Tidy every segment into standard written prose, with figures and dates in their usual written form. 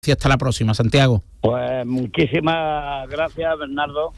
Y hasta la próxima, Santiago. Pues muchísimas gracias, Bernardo.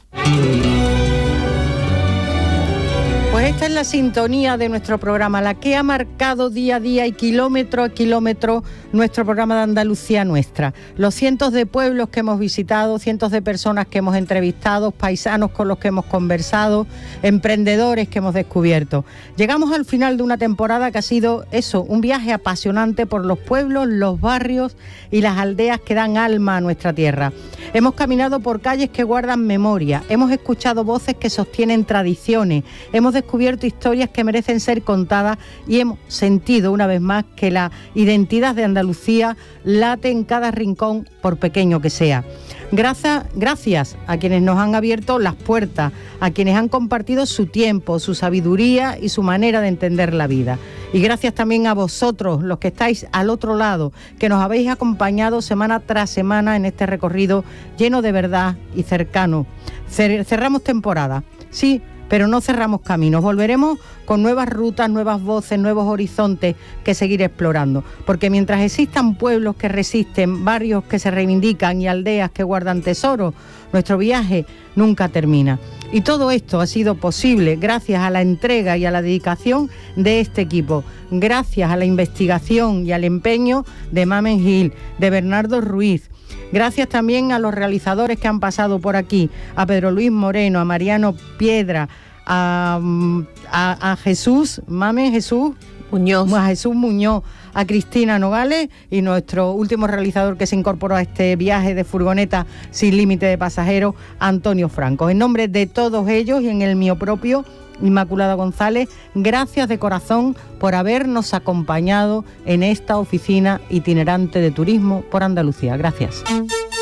Pues esta es la sintonía de nuestro programa, la que ha marcado día a día y kilómetro a kilómetro nuestro programa de Andalucía Nuestra. Los cientos de pueblos que hemos visitado, cientos de personas que hemos entrevistado, paisanos con los que hemos conversado, emprendedores que hemos descubierto. Llegamos al final de una temporada que ha sido eso, un viaje apasionante por los pueblos, los barrios y las aldeas que dan alma a nuestra tierra. Hemos caminado por calles que guardan memoria, hemos escuchado voces que sostienen tradiciones, hemos descubierto historias que merecen ser contadas y hemos sentido una vez más que la identidad de Andalucía late en cada rincón, por pequeño que sea. Gracias a quienes nos han abierto las puertas, a quienes han compartido su tiempo, su sabiduría y su manera de entender la vida. Y gracias también a vosotros, los que estáis al otro lado, que nos habéis acompañado semana tras semana en este recorrido lleno de verdad y cercano. Cerramos temporada, sí, pero no cerramos caminos. Volveremos con nuevas rutas, nuevas voces, nuevos horizontes que seguir explorando. Porque mientras existan pueblos que resisten, barrios que se reivindican y aldeas que guardan tesoros, nuestro viaje nunca termina. Y todo esto ha sido posible gracias a la entrega y a la dedicación de este equipo, gracias a la investigación y al empeño de Mamen Gil, de Bernardo Ruiz. Gracias también a los realizadores que han pasado por aquí, a Pedro Luis Moreno, a Mariano Piedra, a Jesús, Mamen Jesús Muñoz, a Cristina Nogales y nuestro último realizador que se incorporó a este viaje de furgoneta sin límite de pasajeros, Antonio Franco. En nombre de todos ellos y en el mío propio, Inmaculada González, gracias de corazón por habernos acompañado en esta oficina itinerante de turismo por Andalucía. Gracias.